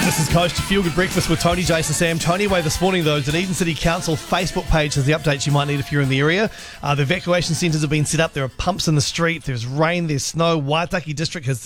This is Coast to Feel Good Breakfast with Tony, Jason, Sam. Tony away this morning, though. The Eden City Council Facebook page has the updates you might need if you're in the area. The evacuation centres have been set up. There are pumps in the street. There's rain. There's snow. Waitaki District has